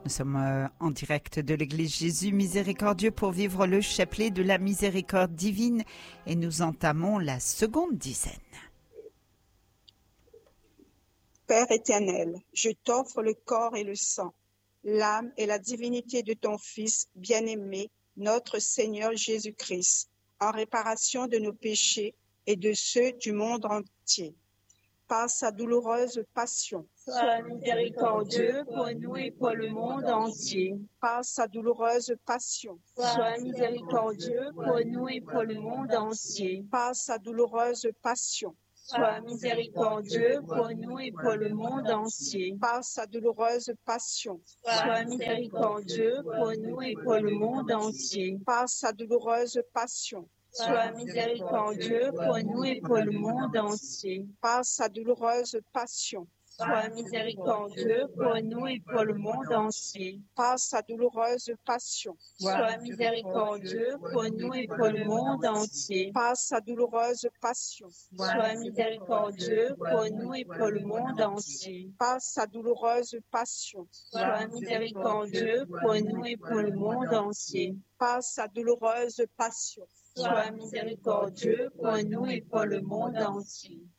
Nous sommes en direct de l'Église Jésus Miséricordieux pour vivre le chapelet de la miséricorde divine et nous entamons la seconde dizaine. Père éternel, je t'offre le corps et le sang, l'âme et la divinité de ton Fils bien-aimé, notre Seigneur Jésus-Christ, en réparation de nos péchés et de ceux du monde entier. Par sa douloureuse passion, sois miséricordieux pour nous et pour le monde entier. Par sa douloureuse passion, sois miséricordieux pour nous et pour le monde entier. Par sa douloureuse passion, sois miséricordieux pour nous et pour le monde entier. Par sa douloureuse passion, sois miséricordieux pour nous et pour le monde entier. Par sa douloureuse passion, sois miséricordieux pour nous et pour le monde entier. Par sa douloureuse passion, sois miséricordieux pour nous et pour le monde entier. Par sa douloureuse passion, sois miséricordieux pour nous et pour le monde entier. Par sa douloureuse passion, sois miséricordieux pour nous et pour le monde entier. Par sa douloureuse passion, sois miséricordieux pour nous et pour le monde entier. Par sa douloureuse passion, sois miséricordieux pour nous et pour le monde entier.